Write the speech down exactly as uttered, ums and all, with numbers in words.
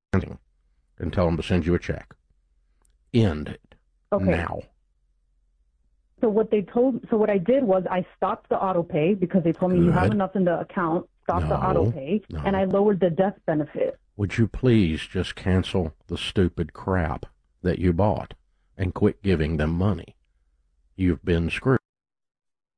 and tell them to send you a check. End it. Okay. Now. So what they told, so what I did was I stopped the auto pay because they told me Good. you have enough in the account. Stop no, the auto pay, no. and I lowered the death benefit. Would you please just cancel the stupid crap that you bought and quit giving them money? You've been screwed.